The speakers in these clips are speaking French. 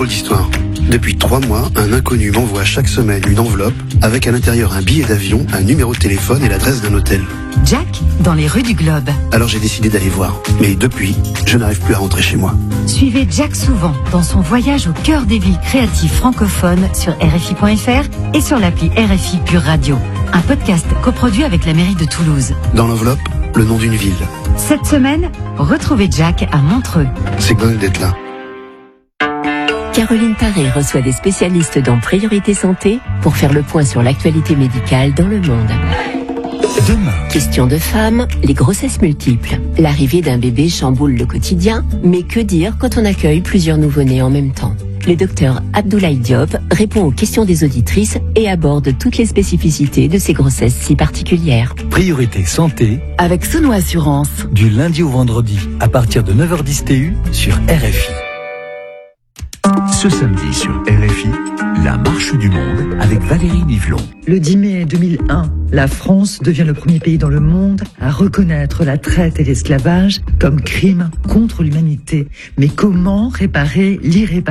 drôle d'histoire. Depuis 3 mois, un inconnu m'envoie chaque semaine une enveloppe avec à l'intérieur un billet d'avion, un numéro de téléphone et l'adresse d'un hôtel. Jack, dans les rues du Globe. Alors j'ai décidé d'aller voir. Mais depuis, je n'arrive plus à rentrer chez moi. Suivez Jack souvent dans son voyage au cœur des villes créatives francophones sur RFI.fr et sur l'appli RFI Pure Radio. Un podcast coproduit avec la mairie de Toulouse. Dans l'enveloppe, le nom d'une ville. Cette semaine, retrouvez Jack à Montreux. C'est dingue d'être là. Caroline Paré reçoit des spécialistes dans Priorité Santé pour faire le point sur l'actualité médicale dans le monde. Demain. Question de femme, les grossesses multiples. L'arrivée d'un bébé chamboule le quotidien, mais que dire quand on accueille plusieurs nouveau-nés en même temps ? Le docteur Abdoulaye Diop répond aux questions des auditrices et aborde toutes les spécificités de ces grossesses si particulières. Priorité Santé, Avec Sono Assurance. du lundi au vendredi, à partir de 9h10 TU sur RFI. Ce samedi sur RFI, la marche du monde avec Valérie Nivelon. Le 10 mai 2001, la France devient le premier pays dans le monde à reconnaître la traite et l'esclavage comme crime contre l'humanité. Mais comment réparer l'irréparable ?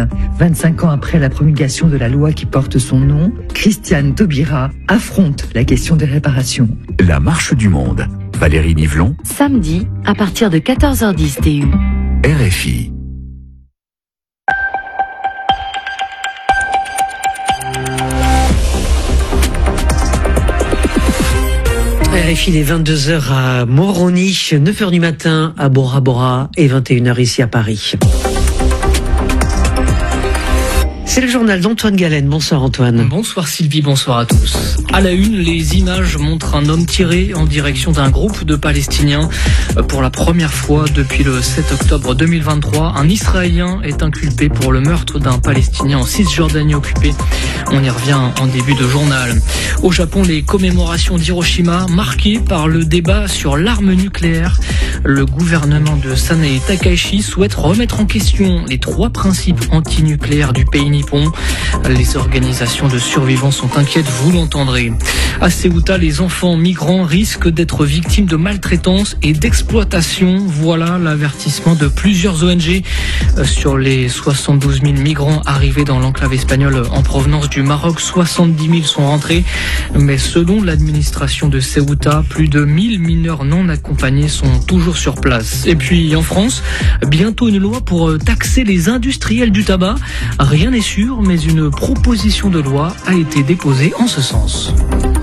25 ans après la promulgation de la loi qui porte son nom, Christiane Taubira affronte la question des réparations. La marche du monde. Valérie Nivelon, Samedi, à partir de 14h10 TU. RFI. RFI, il est 22h à Moroni, 9h du matin à Bora Bora et 21h ici à Paris. C'est le journal d'Antoine Galen. Bonsoir Antoine. Bonsoir Sylvie, bonsoir à tous. À la une, les images montrent un homme tiré en direction d'un groupe de Palestiniens. Pour la première fois depuis le 7 octobre 2023, un Israélien est inculpé pour le meurtre d'un Palestinien en Cisjordanie occupée. On y revient en début de journal. Au Japon, les commémorations d'Hiroshima marquées par le débat sur l'arme nucléaire. Le gouvernement de Sanae Takaichi souhaite remettre en question les 3 principes antinucléaires du pays nippon. Les organisations de survivants sont inquiètes, vous l'entendrez. À Ceuta, les enfants migrants risquent d'être victimes de maltraitance et d'exploitation. Voilà l'avertissement de plusieurs ONG. Sur les 72 000 migrants arrivés dans l'enclave espagnole en provenance du Maroc, 70 000 sont rentrés. Mais selon l'administration de Ceuta, plus de 1000 mineurs non accompagnés sont toujours sur place. Et puis en France, bientôt une loi pour taxer les industriels du tabac. Rien n'est sûr, mais une proposition de loi a été déposée en ce sens.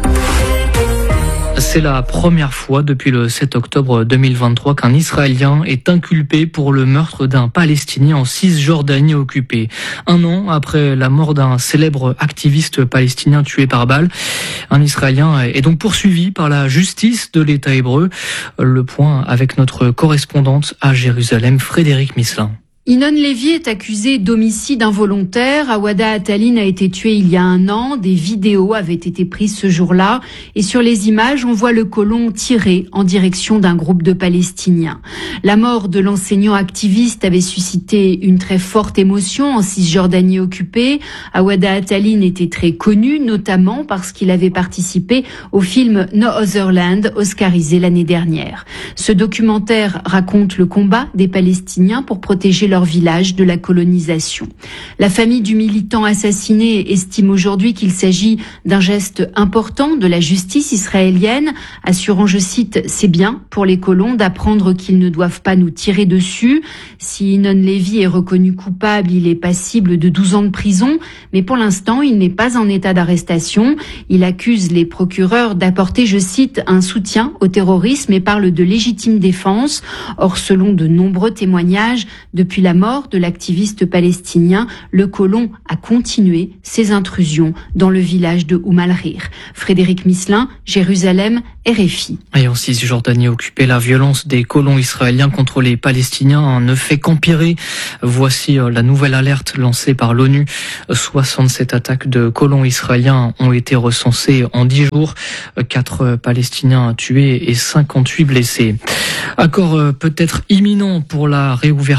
C'est la première fois depuis le 7 octobre 2023 qu'un Israélien est inculpé pour le meurtre d'un Palestinien en Cisjordanie occupée. 1 an après la mort d'un célèbre activiste palestinien tué par balle, un Israélien est donc poursuivi par la justice de l'État hébreu. Le point avec notre correspondante à Jérusalem, Frédéric Misselin. Inon Lévy est accusé d'homicide involontaire. Awada Atalin a été tué il y a 1 an. Des vidéos avaient été prises ce jour-là. Et sur les images, on voit le colon tiré en direction d'un groupe de Palestiniens. La mort de l'enseignant activiste avait suscité une très forte émotion en Cisjordanie occupée. Awada Atalin était très connu, notamment parce qu'il avait participé au film No Other Land, oscarisé l'année dernière. Ce documentaire raconte le combat des Palestiniens pour protéger leur village de la colonisation. La famille du militant assassiné estime aujourd'hui qu'il s'agit d'un geste important de la justice israélienne, assurant, je cite, « C'est bien pour les colons d'apprendre qu'ils ne doivent pas nous tirer dessus. Si Inon Lévy est reconnu coupable, il est passible de 12 ans de prison, mais pour l'instant, il n'est pas en état d'arrestation. Il accuse les procureurs d'apporter, je cite, un soutien au terrorisme et parle de légitime défense. Or, selon de nombreux témoignages, depuis la mort de l'activiste palestinien, le colon a continué ses intrusions dans le village de Oum al-Rir. Frédéric Misselin, Jérusalem, RFI. Et en Cisjordanie occupée, la violence des colons israéliens contre les Palestiniens ne fait qu'empirer. Voici la nouvelle alerte lancée par l'ONU. 67 attaques de colons israéliens ont été recensées en 10 jours. 4 Palestiniens tués et 58 blessés. Accord peut-être imminent pour la réouverture du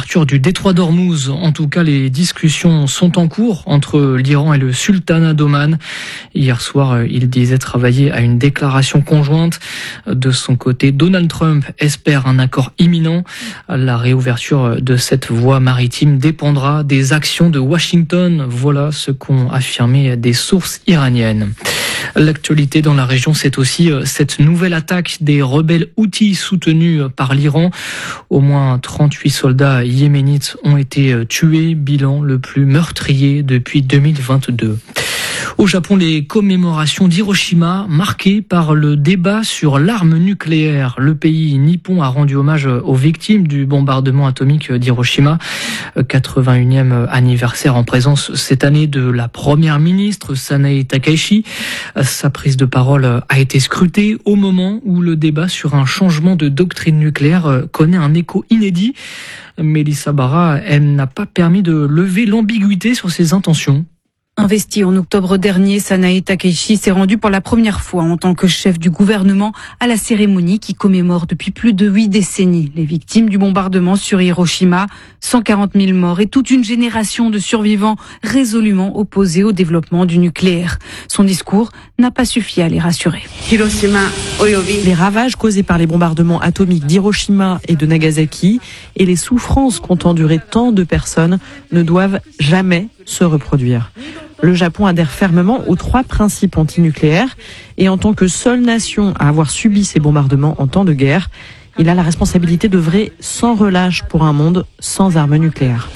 détroit d'Ormuz. En tout cas, les discussions sont en cours entre l'Iran et le sultanat d'Oman. Hier soir, il disait travailler à une déclaration conjointe. De son côté, Donald Trump espère un accord imminent. La réouverture de cette voie maritime dépendra des actions de Washington. Voilà ce qu'ont affirmé des sources iraniennes. L'actualité dans la région, c'est aussi cette nouvelle attaque des rebelles houthis soutenus par l'Iran. Au moins 38 soldats yéménites ont été tués, bilan le plus meurtrier depuis 2022. Au Japon, les commémorations d'Hiroshima marquées par le débat sur l'arme nucléaire. Le pays nippon a rendu hommage aux victimes du bombardement atomique d'Hiroshima. 81e anniversaire en présence cette année de la première ministre Sanae Takaichi. Sa prise de parole a été scrutée au moment où le débat sur un changement de doctrine nucléaire connaît un écho inédit. Mélissa Barra, elle n'a pas permis de lever l'ambiguïté sur ses intentions. Investi en octobre dernier, Sanae Takaichi s'est rendu pour la première fois en tant que chef du gouvernement à la cérémonie qui commémore depuis plus de 8 décennies les victimes du bombardement sur Hiroshima. 140 000 morts et toute une génération de survivants résolument opposés au développement du nucléaire. Son discours n'a pas suffi à les rassurer. Les ravages causés par les bombardements atomiques d'Hiroshima et de Nagasaki et les souffrances qu'ont endurées tant de personnes ne doivent jamais se reproduire. Le Japon adhère fermement aux 3 principes antinucléaires et en tant que seule nation à avoir subi ces bombardements en temps de guerre, il a la responsabilité d'œuvrer sans relâche pour un monde sans armes nucléaires.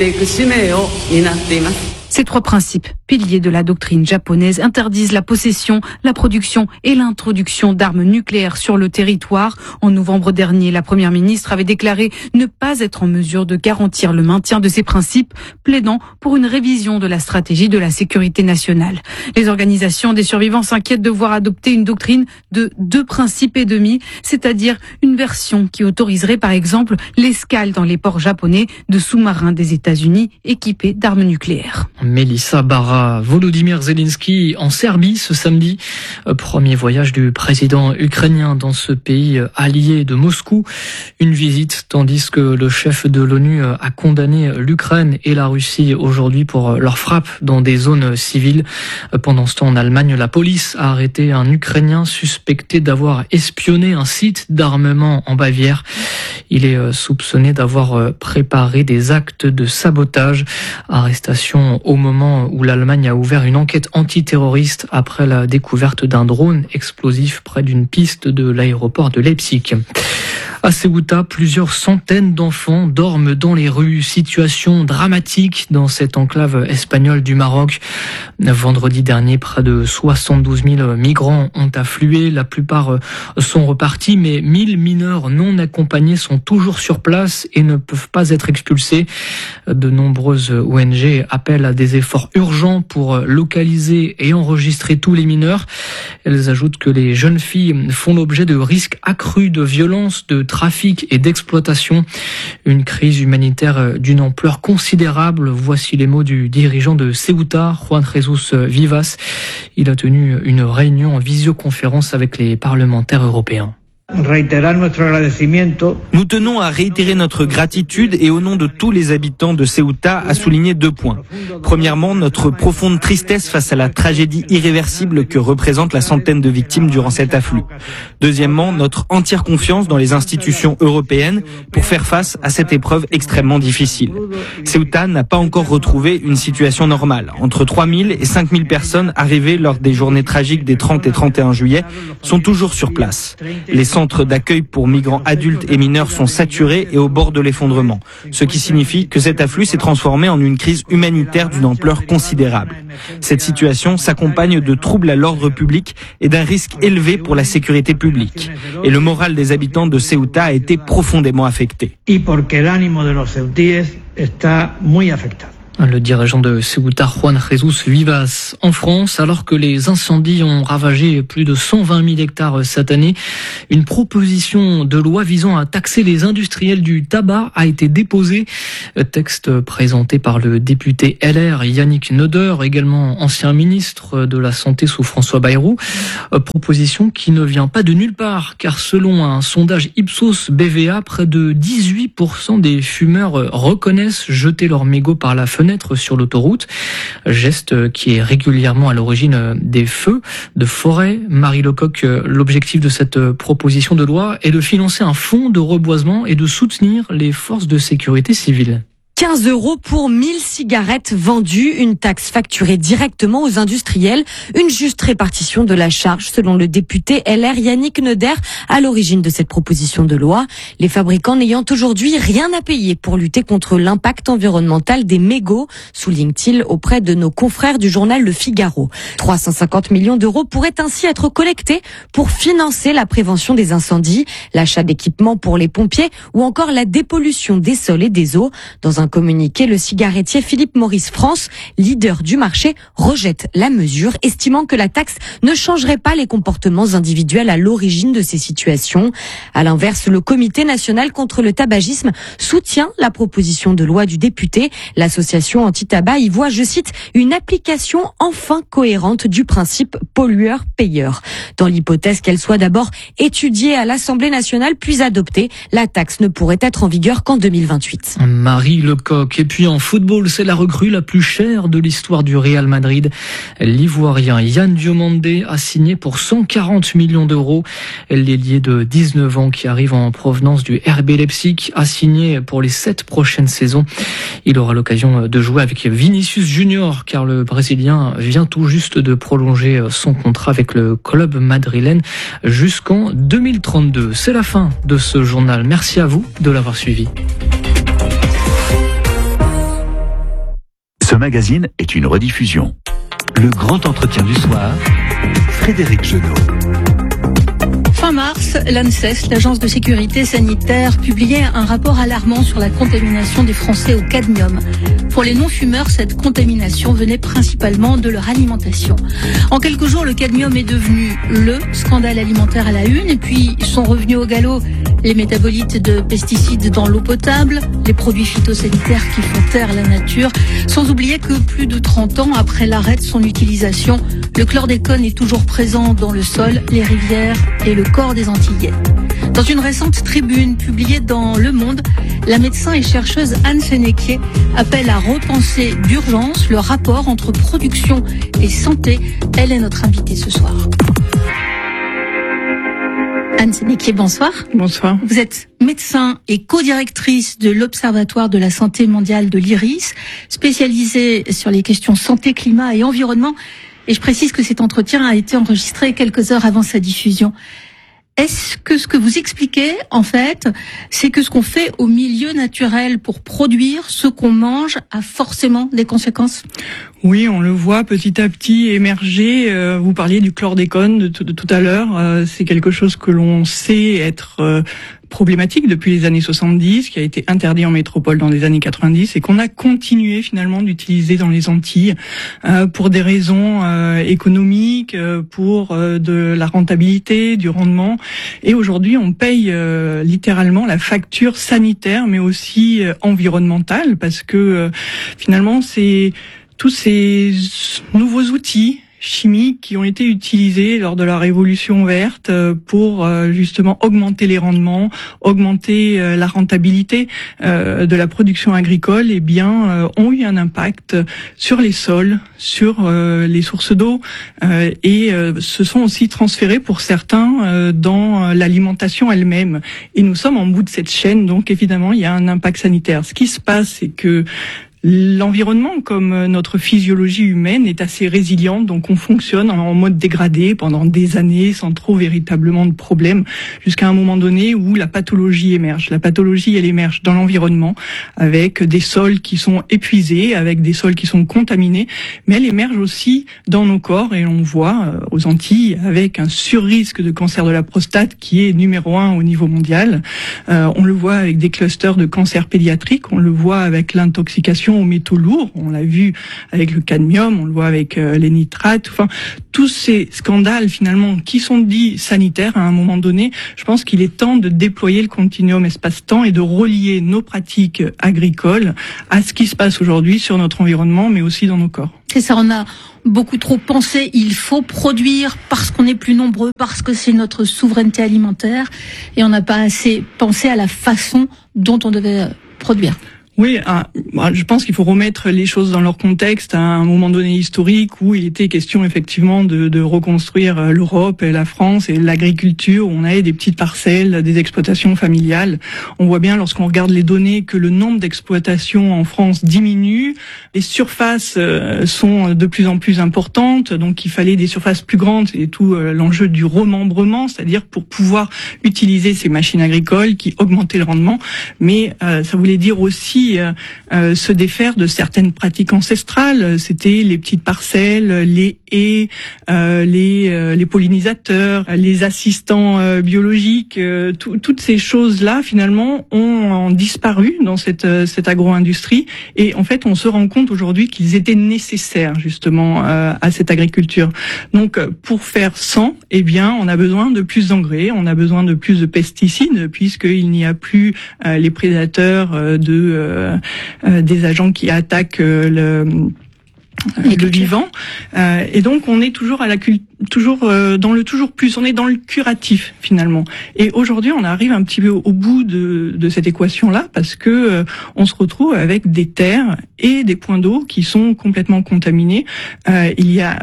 Ces 3 principes, piliers de la doctrine japonaise, interdisent la possession, la production et l'introduction d'armes nucléaires sur le territoire. En novembre dernier, la première ministre avait déclaré ne pas être en mesure de garantir le maintien de ces principes, plaidant pour une révision de la stratégie de la sécurité nationale. Les organisations des survivants s'inquiètent de voir adopter une doctrine de 2 principes et demi, c'est-à-dire une version qui autoriserait par exemple l'escale dans les ports japonais de sous-marins des États-Unis équipés d'armes nucléaires. Mélissa Barra. Volodymyr Zelensky en Serbie ce samedi. Premier voyage du président ukrainien dans ce pays allié de Moscou. Une visite tandis que le chef de l'ONU a condamné l'Ukraine et la Russie aujourd'hui pour leur frappe dans des zones civiles. Pendant ce temps, en Allemagne, la police a arrêté un Ukrainien suspecté d'avoir espionné un site d'armement en Bavière. Il est soupçonné d'avoir préparé des actes de sabotage. Arrestation au moment où l'Allemagne a ouvert une enquête antiterroriste après la découverte d'un drone explosif près d'une piste de l'aéroport de Leipzig. À Ceuta, plusieurs centaines d'enfants dorment dans les rues. Situation dramatique dans cette enclave espagnole du Maroc. Vendredi dernier, près de 72 000 migrants ont afflué. La plupart sont repartis, mais 1000 mineurs non accompagnés sont toujours sur place et ne peuvent pas être expulsés. De nombreuses ONG appellent à des efforts urgents pour localiser et enregistrer tous les mineurs. Elles ajoutent que les jeunes filles font l'objet de risques accrus de violence, de trafic et d'exploitation. Une crise humanitaire d'une ampleur considérable. Voici les mots du dirigeant de Ceuta, Juan Jesus Vivas. Il a tenu une réunion en visioconférence avec les parlementaires européens. Nous tenons à réitérer notre gratitude et au nom de tous les habitants de Ceuta à souligner 2 points. Premièrement, notre profonde tristesse face à la tragédie irréversible que représente la centaine de victimes durant cet afflux. Deuxièmement, notre entière confiance dans les institutions européennes pour faire face à cette épreuve extrêmement difficile. Ceuta n'a pas encore retrouvé une situation normale. Entre 3000 et 5000 personnes arrivées lors des journées tragiques des 30 et 31 juillet sont toujours sur place. Les centres d'accueil pour migrants adultes et mineurs sont saturés et au bord de l'effondrement, ce qui signifie que cet afflux s'est transformé en une crise humanitaire d'une ampleur considérable. Cette situation s'accompagne de troubles à l'ordre public et d'un risque élevé pour la sécurité publique. Et le moral des habitants de Ceuta a été profondément affecté. Le dirigeant de Ceuta, Juan Jesus Vivas, en France, alors que les incendies ont ravagé plus de 120 000 hectares cette année, une proposition de loi visant à taxer les industriels du tabac a été déposée. Texte présenté par le député LR Yannick Neuder, également ancien ministre de la Santé sous François Bayrou. Proposition qui ne vient pas de nulle part, car selon un sondage Ipsos BVA, près de 18% des fumeurs reconnaissent jeter leur mégot par la fenêtre sur l'autoroute, geste qui est régulièrement à l'origine des feux de forêt. Marie Lecoq, l'objectif de cette proposition de loi est de financer un fonds de reboisement et de soutenir les forces de sécurité civile. 15 € pour 1000 cigarettes vendues, une taxe facturée directement aux industriels, une juste répartition de la charge selon le député LR Yannick Neuder à l'origine de cette proposition de loi. Les fabricants n'ayant aujourd'hui rien à payer pour lutter contre l'impact environnemental des mégots, souligne-t-il auprès de nos confrères du journal Le Figaro. 350 millions d'euros pourraient ainsi être collectés pour financer la prévention des incendies, l'achat d'équipements pour les pompiers ou encore la dépollution des sols et des eaux. Dans un communiqué, le cigarettier Philippe Maurice France, leader du marché, rejette la mesure, estimant que la taxe ne changerait pas les comportements individuels à l'origine de ces situations. À l'inverse, le Comité national contre le tabagisme soutient la proposition de loi du député. L'association anti-tabac y voit, je cite, une application enfin cohérente du principe pollueur-payeur. Dans l'hypothèse qu'elle soit d'abord étudiée à l'Assemblée nationale puis adoptée, la taxe ne pourrait être en vigueur qu'en 2028. Marie Lecoq. Et puis en football, c'est la recrue la plus chère de l'histoire du Real Madrid. L'Ivoirien Yann Diomandé a signé pour 140 millions d'euros. L'ailier de 19 ans qui arrive en provenance du RB Leipzig a signé pour les 7 prochaines saisons. Il aura l'occasion de jouer avec Vinicius Junior car le Brésilien vient tout juste de prolonger son contrat avec le club madrilène jusqu'en 2032. C'est la fin de ce journal. Merci à vous de l'avoir suivi. Ce magazine est une rediffusion. Le grand entretien du soir, Frédéric Genot. Fin mars, l'ANSES, l'agence de sécurité sanitaire, publiait un rapport alarmant sur la contamination des Français au cadmium. Pour les non-fumeurs, cette contamination venait principalement de leur alimentation. En quelques jours, le cadmium est devenu le scandale alimentaire à la une, et puis sont revenus au galop les métabolites de pesticides dans l'eau potable, les produits phytosanitaires qui font taire la nature, sans oublier que plus de 30 ans après l'arrêt de son utilisation, le chlordécone est toujours présent dans le sol, les rivières et le corps des Antillais. Dans une récente tribune publiée dans Le Monde, la médecin et chercheuse Anne Sénéquier appelle à repenser d'urgence le rapport entre production et santé. Elle est notre invitée ce soir. Anne Sénéquier, bonsoir. Bonsoir. Vous êtes médecin et co-directrice de l'Observatoire de la santé mondiale de l'IRIS, spécialisée sur les questions santé, climat et environnement. Et je précise que cet entretien a été enregistré quelques heures avant sa diffusion. Est-ce que ce que vous expliquez, en fait, c'est que ce qu'on fait au milieu naturel pour produire ce qu'on mange a forcément des conséquences ? Oui, on le voit petit à petit émerger. Vous parliez du chlordécone de tout à l'heure. C'est quelque chose que l'on sait être problématique depuis les années 70, qui a été interdit en métropole dans les années 90 et qu'on a continué finalement d'utiliser dans les Antilles pour des raisons économiques, pour de la rentabilité, du rendement. Et aujourd'hui, on paye littéralement la facture sanitaire, mais aussi environnementale, parce que finalement, c'est tous ces nouveaux outils chimiques qui ont été utilisés lors de la révolution verte pour justement augmenter les rendements, augmenter la rentabilité de la production agricole, eh bien ont eu un impact sur les sols, sur les sources d'eau et se sont aussi transférés pour certains dans l'alimentation elle-même. Et nous sommes en bout de cette chaîne, donc évidemment il y a un impact sanitaire. Ce qui se passe, c'est que l'environnement, comme notre physiologie humaine, est assez résiliente, donc on fonctionne en mode dégradé pendant des années sans trop véritablement de problèmes, jusqu'à un moment donné où la pathologie émerge. La pathologie, elle émerge dans l'environnement, avec des sols qui sont épuisés, avec des sols qui sont contaminés, mais elle émerge aussi dans nos corps, et on voit aux Antilles, avec un surrisque de cancer de la prostate qui est numéro 1 au niveau mondial. On le voit avec des clusters de cancer pédiatrique, on le voit avec l'intoxication exposition aux métaux lourds. On l'a vu avec le cadmium, on le voit avec les nitrates. Enfin, tous ces scandales finalement qui sont dits sanitaires à un moment donné, je pense qu'il est temps de déployer le continuum espace-temps et de relier nos pratiques agricoles à ce qui se passe aujourd'hui sur notre environnement, mais aussi dans nos corps. C'est ça, on a beaucoup trop pensé, il faut produire parce qu'on est plus nombreux, parce que c'est notre souveraineté alimentaire, et on n'a pas assez pensé à la façon dont on devait produire. Oui, je pense qu'il faut remettre les choses dans leur contexte à un moment donné historique où il était question effectivement de reconstruire l'Europe et la France et l'agriculture, où on avait des petites parcelles, des exploitations familiales. On voit bien lorsqu'on regarde les données que le nombre d'exploitations en France diminue, les surfaces sont de plus en plus importantes, donc il fallait des surfaces plus grandes, c'est tout l'enjeu du remembrement, c'est-à-dire pour pouvoir utiliser ces machines agricoles qui augmentaient le rendement, mais ça voulait dire aussi se défaire de certaines pratiques ancestrales. C'était les petites parcelles, les haies, les pollinisateurs, les assistants biologiques. Toutes ces choses-là, finalement, ont disparu dans cette agro-industrie. Et en fait, on se rend compte aujourd'hui qu'ils étaient nécessaires justement à cette agriculture. Donc, pour faire sans, eh bien, on a besoin de plus d'engrais, on a besoin de plus de pesticides, puisqu'il n'y a plus les prédateurs des agents qui attaquent le vivant, et donc on est toujours dans le toujours plus, on est dans le curatif finalement. Et aujourd'hui, on arrive un petit peu au bout de cette équation-là, parce que on se retrouve avec des terres et des points d'eau qui sont complètement contaminés. Il y a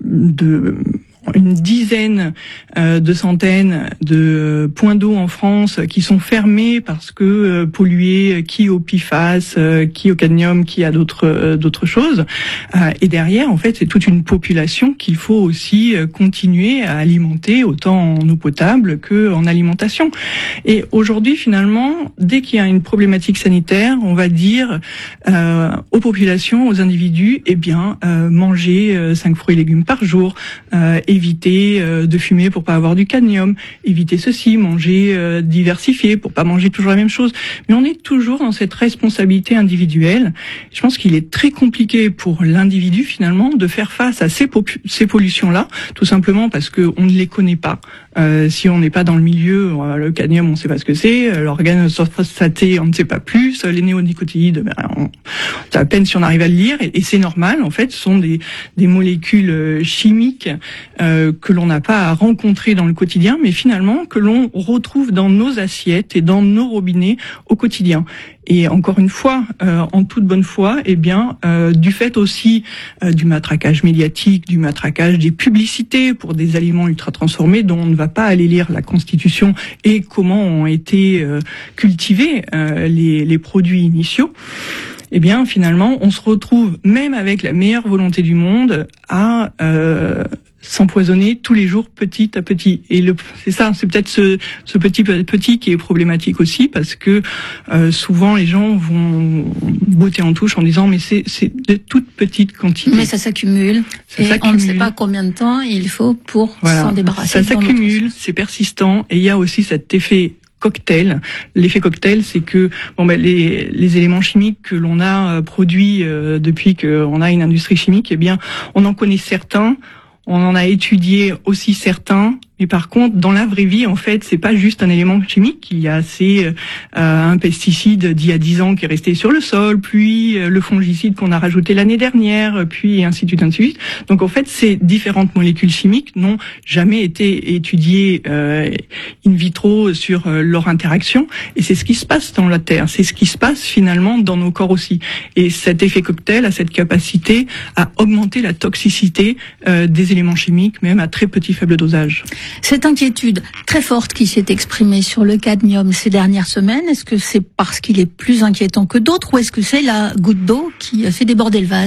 une dizaine de centaines de points d'eau en France qui sont fermés parce que pollués, qui au PFAS, qui au cadmium, qui à d'autres choses. Et derrière, en fait, c'est toute une population qu'il faut aussi continuer à alimenter, autant en eau potable que en alimentation. Et aujourd'hui, finalement, dès qu'il y a une problématique sanitaire, on va dire aux populations, aux individus, eh bien, manger 5 fruits et légumes par jour, éviter de fumer pour pas avoir du cadmium, éviter ceci, manger diversifié pour pas manger toujours la même chose. Mais on est toujours dans cette responsabilité individuelle. Je pense qu'il est très compliqué pour l'individu finalement de faire face à ces pollutions-là, tout simplement parce que on ne les connaît pas. Si on n'est pas dans le milieu, le cadmium, on ne sait pas ce que c'est, l'organe phosphaté, on ne sait pas plus, les néonicotinoïdes, c'est à peine si on arrive à le lire, et c'est normal. En fait, ce sont des molécules chimiques que l'on n'a pas à rencontrer dans le quotidien, mais finalement que l'on retrouve dans nos assiettes et dans nos robinets au quotidien. Et encore une fois, en toute bonne foi, eh bien, du fait aussi du matraquage médiatique, du matraquage des publicités pour des aliments ultra transformés dont on ne va pas aller lire la Constitution et comment ont été cultivés les produits initiaux, eh bien, finalement, on se retrouve, même avec la meilleure volonté du monde, à s'empoisonner tous les jours petit à petit. Et c'est ça, c'est peut-être ce petit qui est problématique aussi, parce que souvent les gens vont botter en touche en disant mais c'est de toutes petites quantités. Mais ça s'accumule on ne sait pas combien de temps il faut pour s'en débarrasser. Ça s'accumule, c'est persistant, et il y a aussi cet effet cocktail. L'effet cocktail, c'est que les éléments chimiques que l'on a produits depuis qu'on a une industrie chimique, eh bien, on en connaît certains. On en a étudié aussi certains, mais par contre, dans la vraie vie, en fait, c'est pas juste un élément chimique. Il y a un pesticide d'il y a 10 ans qui est resté sur le sol, puis le fongicide qu'on a rajouté l'année dernière, puis ainsi de suite, ainsi de suite. Donc en fait, ces différentes molécules chimiques n'ont jamais été étudiées in vitro sur leur interaction, et c'est ce qui se passe dans la Terre. C'est ce qui se passe finalement dans nos corps aussi. Et cet effet cocktail a cette capacité à augmenter la toxicité des éléments chimiques, même à très petit faible dosage. Cette inquiétude très forte qui s'est exprimée sur le cadmium ces dernières semaines, est-ce que c'est parce qu'il est plus inquiétant que d'autres, ou est-ce que c'est la goutte d'eau qui a fait déborder le vase ?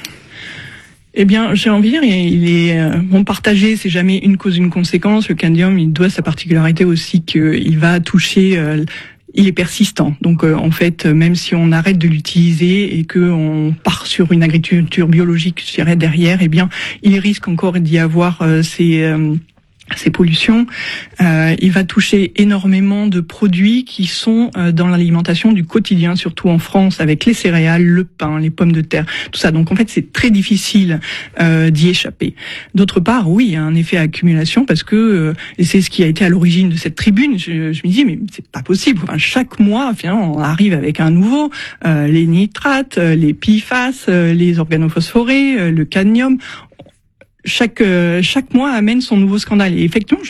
Eh bien, j'ai envie de dire, il est partagé, c'est jamais une cause, une conséquence. Le cadmium, il doit sa particularité aussi qu'il va toucher il est persistant. Donc en fait, même si on arrête de l'utiliser et que on part sur une agriculture biologique, je dirais derrière, eh bien, il risque encore d'y avoir ces pollutions, il va toucher énormément de produits qui sont dans l'alimentation du quotidien, surtout en France, avec les céréales, le pain, les pommes de terre, tout ça. Donc en fait, c'est très difficile d'y échapper. D'autre part, oui, il y a un effet accumulation parce que, et c'est ce qui a été à l'origine de cette tribune, je me dis, mais c'est pas possible. Enfin, chaque mois, finalement, on arrive avec un nouveau, les nitrates, les PFAS, les organophosphorés, le cadmium. Chaque mois amène son nouveau scandale. Et effectivement,